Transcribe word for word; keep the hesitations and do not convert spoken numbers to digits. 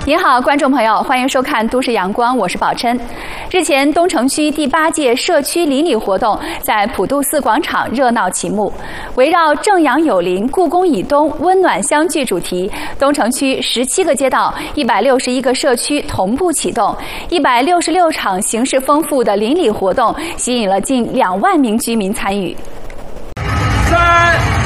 您好，观众朋友，欢迎收看《都市阳光》，我是宝琛。日前，东城区第八届社区邻里活动在普渡寺广场热闹启幕，围绕“正阳有灵，故宫以东，温暖相聚”主题，东城区十七个街道、一百六十一个社区同步启动，一百六十六场形式丰富的邻里活动，吸引了近两万名居民参与。 三。